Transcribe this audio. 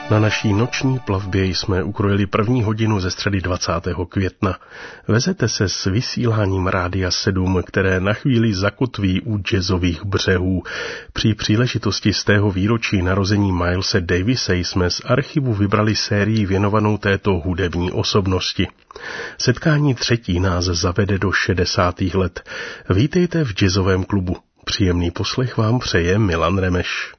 Na naší noční plavbě jsme ukrojili první hodinu ze středy 20. května. Vezete se s vysíláním Rádia 7, které na chvíli zakotví u jazzových břehů. Při příležitosti z tého výročí narození Milese Davise jsme z archivu vybrali sérii věnovanou této hudební osobnosti. Setkání třetí nás zavede do 60. let. Vítejte v jazzovém klubu. Příjemný poslech vám přeje Milan Remeš.